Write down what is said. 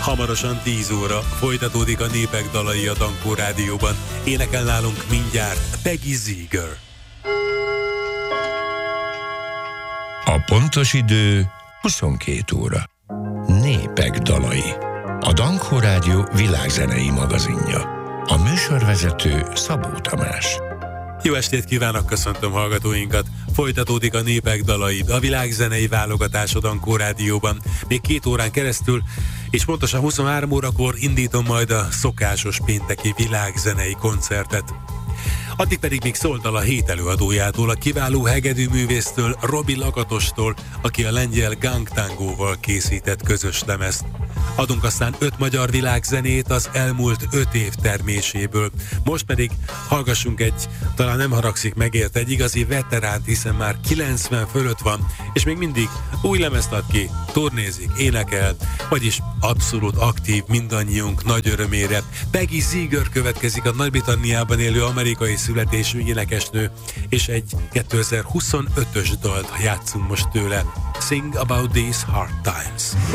Hamarosan 10 óra folytatódik a Népek dalai a Dankó Rádióban. Énekel nálunk mindjárt Peggy Seeger. A pontos idő 22 óra. Népek dalai. A Dankó Rádió világzenei magazinja. A műsorvezető Szabó Tamás. Jó estét kívánok, köszöntöm hallgatóinkat! Folytatódik a Népek dalai, a világzenei válogatás a Dankó Rádióban. Még 2 órán keresztül, és pontosan 23 órakor indítom majd a szokásos pénteki világzenei koncertet. Addig pedig még szóltal a hét előadójától, a kiváló hegedűművésztől, Robi Lakatostól, aki a lengyel gangtangóval készített közös lemezt. Adunk aztán 5 magyar világzenét az elmúlt 5 év terméséből. Most pedig hallgassunk egy, talán nem haragszik megért, egy igazi veteránt, hiszen már 90 fölött van, és még mindig új lemezt ad ki, turnézik, énekel, vagyis abszolút aktív mindannyiunk nagy örömére. Peggy Seeger következik, a Nagy-Britanniában élő amerikai születésű énekesnő, és egy 2025-ös dalt játszunk most tőle. Sing About These Hard Times.